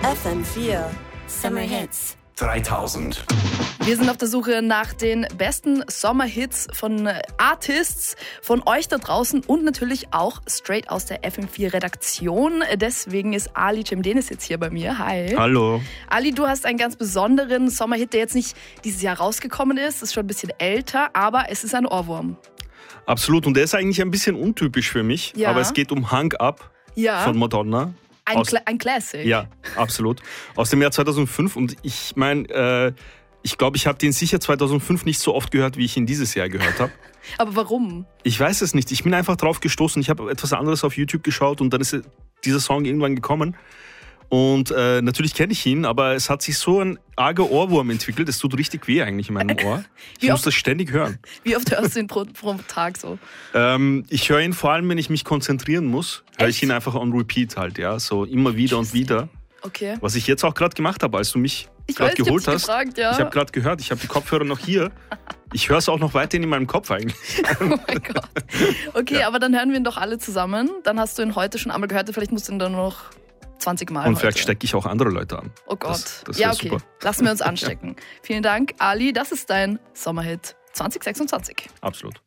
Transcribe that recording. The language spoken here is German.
FM4 Summer Hits 3000. Wir sind auf der Suche nach den besten Sommerhits von Artists, von euch da draußen und natürlich auch straight aus der FM4-Redaktion. Deswegen ist Ali Cemdenis jetzt hier bei mir. Hi. Hallo. Ali, du hast einen ganz besonderen Sommerhit, der jetzt nicht dieses Jahr rausgekommen ist. Ist schon ein bisschen älter, aber es ist ein Ohrwurm. Absolut. Und der ist eigentlich ein bisschen untypisch für mich. Ja. Aber es geht um Hung Up von Madonna. Ein Classic. Ja, absolut. Aus dem Jahr 2005. Und ich meine, ich glaube, ich habe den sicher 2005 nicht so oft gehört, wie ich ihn dieses Jahr gehört habe. Aber warum? Ich weiß es nicht. Ich bin einfach drauf gestoßen. Ich habe etwas anderes auf YouTube geschaut und dann ist dieser Song irgendwann gekommen. Und natürlich kenne ich ihn, aber es hat sich so ein arger Ohrwurm entwickelt. Es tut richtig weh eigentlich in meinem Ohr. Ich muss das ständig hören. Wie oft hörst du ihn pro Tag so? Ich höre ihn vor allem, wenn ich mich konzentrieren muss. Höre ich ihn einfach on repeat halt, ja. So immer wieder und wieder. Okay. Was ich jetzt auch gerade gemacht habe, als du mich gerade geholt hast. Gefragt, ja. Ich habe gerade gehört, ich habe die Kopfhörer noch hier. Ich höre es auch noch weiterhin in meinem Kopf eigentlich. Oh mein Gott. Okay, aber dann hören wir ihn doch alle zusammen. Dann hast du ihn heute schon einmal gehört. Vielleicht musst du ihn dann noch 20 Mal Und vielleicht stecke ich auch andere Leute an. Oh Gott. Das ja, okay. super. Lassen wir uns anstecken. Vielen Dank, Ali. Das ist dein Sommerhit 2026. Absolut.